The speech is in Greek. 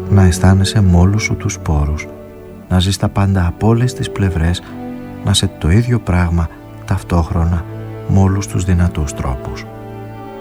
να αισθάνεσαι με όλους σου τους πόρους, να ζεις τα πάντα από όλες τις πλευρές, να είσαι το ίδιο πράγμα ταυτόχρονα με όλους τους δυνατούς τρόπους.